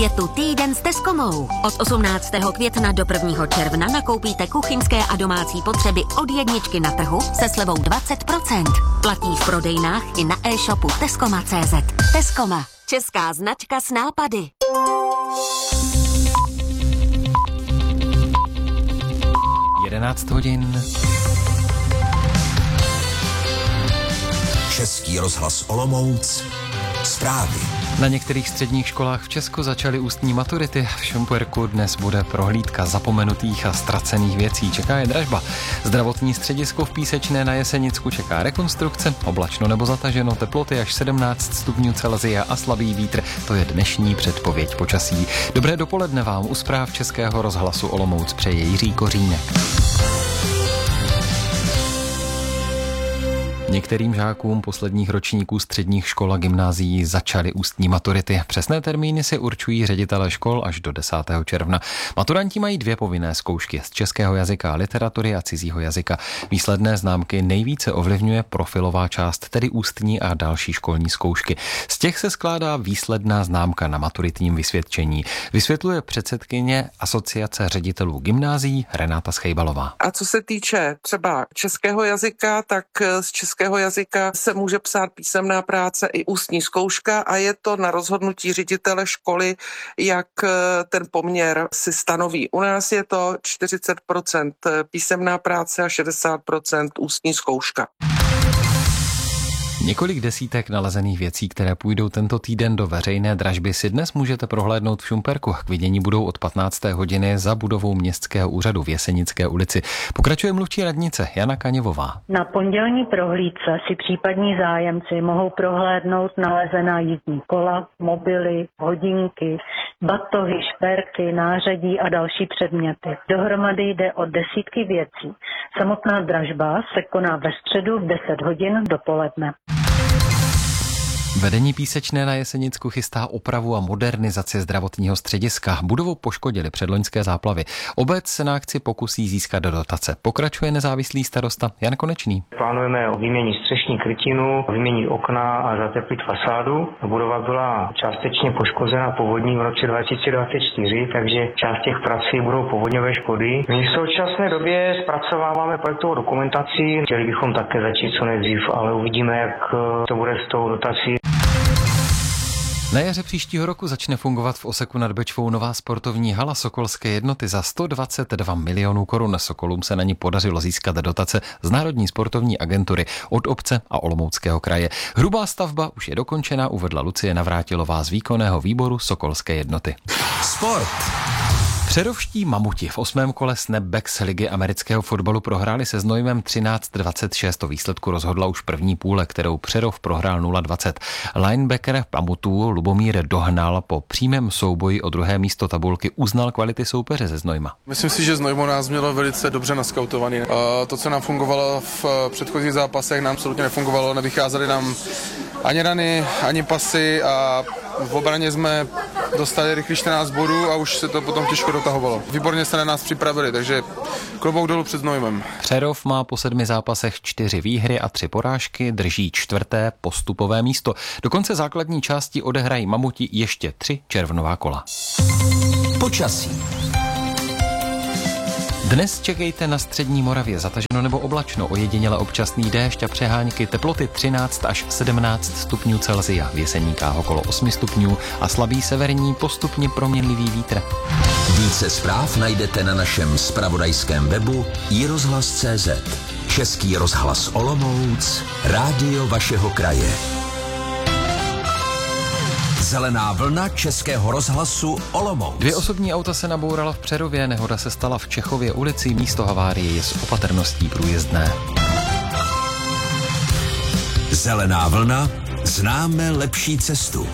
Je tu týden s Tescomou. Od 18. května do 1. června nakoupíte kuchyňské a domácí potřeby od jedničky na trhu se slevou 20%. Platí v prodejnách i na e-shopu Tescoma.cz. Tescoma. Česká značka s nápady. hodin. Český rozhlas Olomouc. Zprávy. Na některých středních školách v Česku začaly ústní maturity. V Šumperku dnes bude prohlídka zapomenutých a ztracených věcí. Čeká je dražba. Zdravotní středisko v Písečné na Jesenicku čeká rekonstrukce. Oblačno nebo zataženo, teploty až 17 stupňů Celsia a slabý vítr. To je dnešní předpověď počasí. Dobré dopoledne vám u zpráv Českého rozhlasu Olomouc přeje Jiří Kořínek. Některým žákům posledních ročníků středních škol a gymnázií začaly ústní maturity. Přesné termíny si určují ředitelé škol až do 10. června. Maturanti mají 2 povinné zkoušky z českého jazyka a literatury a cizího jazyka. Výsledné známky nejvíce ovlivňuje profilová část, tedy ústní a další školní zkoušky. Z těch se skládá výsledná známka na maturitním vysvědčení. Vysvětluje předsedkyně Asociace ředitelů gymnázií Renáta Schejbalová. A co se týče třeba českého jazyka, tak z českého jazyka se může psát písemná práce i ústní zkouška a je to na rozhodnutí ředitele školy, jak ten poměr si stanoví. U nás je to 40% písemná práce a 60% ústní zkouška. Několik desítek nalezených věcí, které půjdou tento týden do veřejné dražby, si dnes můžete prohlédnout v Šumperku. K vidění budou od 15. hodiny za budovou Městského úřadu v Jesenické ulici. Pokračuje mluvčí radnice Jana Kaněvová. Na pondělní prohlídce si případní zájemci mohou prohlédnout nalezená jízdní kola, mobily, hodinky, batohy, šperky, nářadí a další předměty. Dohromady jde o desítky věcí. Samotná dražba se koná ve středu v 10 hodin dopoledne. Vedení Písečné na Jesenicku chystá opravu a modernizaci zdravotního střediska. Budovu poškodili předloňské záplavy. Obec se na akci pokusí získat dotace. Pokračuje nezávislý starosta Jan Konečný. Plánujeme vyměnit střešní krytinu, vyměnit okna a zateplit fasádu. Budova byla částečně poškozena povodní v roce 2024, takže část těch prací budou povodňové škody. My v současné době zpracováváme projektovou dokumentaci. Chtěli bychom také začít co nejdřív, ale uvidíme, jak to bude s tou dotací. Na jaře příštího roku začne fungovat v Oseku nad Bečvou nová sportovní hala Sokolské jednoty za 122 milionů korun. Sokolům se na ní podařilo získat dotace z Národní sportovní agentury od obce a Olomouckého kraje. Hrubá stavba už je dokončena, uvedla Lucie Navrátilová z výkonného výboru Sokolské jednoty. Sport. Přerovští mamuti v 8. kole Snapbacks ligy amerického fotbalu prohráli se Znojmem 13-26. O výsledku rozhodla už první půle, kterou Přerov prohrál 0-20. Linebacker mamutů Lubomír Dohnal po přímém souboji o 2. místo tabulky uznal kvality soupeře ze Znojma. Myslím si, že Znojmo nás mělo velice dobře naskautovaný. To, co nám fungovalo v předchozích zápasech, nám absolutně nefungovalo. Nevycházely nám ani rany, ani pasy a v obraně jsme dostali rychle 14 bodů a už se to potom těžko dotahovalo. Výborně se na nás připravili, takže klobouk dolů před Znojmem. Přerov má po 7 zápasech 4 výhry a 3 porážky, drží 4. postupové místo. Do konce základní části odehrají mamuti ještě 3 červnová kola. Počasí. Dnes čekejte na střední Moravě zataženo nebo oblačno, ojediněle občasný déšť a přehánky, teploty 13 až 17 stupňů Celsia, v Jeseníkách okolo 8 stupňů a slabý severní postupně proměnlivý vítr. Více zpráv najdete na našem zpravodajském webu iRozhlas.cz. Český rozhlas Olomouc, rádio vašeho kraje. Zelená vlna Českého rozhlasu Olomouc. 2 osobní auta se nabourala v Přerově, nehoda se stala v Čechově ulici, místo havárie je s opatrností průjezdné. Zelená vlna, známe lepší cestu.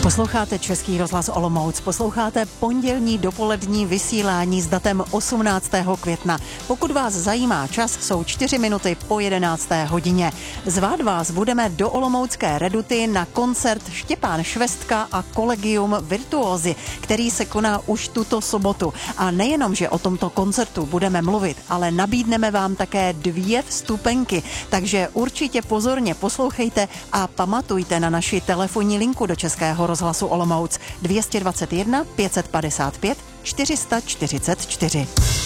Posloucháte Český rozhlas Olomouc, posloucháte pondělní dopolední vysílání s datem 18. května. Pokud vás zajímá čas, jsou 4 minuty po 11. hodině. Zvát vás budeme do olomoucké Reduty na koncert Štěpán Švestka a Collegium Virtuózy, který se koná už tuto sobotu. A nejenom, že o tomto koncertu budeme mluvit, ale nabídneme vám také 2 vstupenky, takže určitě pozorně poslouchejte a pamatujte na naši telefonní linku do Českého rozhlasu Olomouc 221 555 444.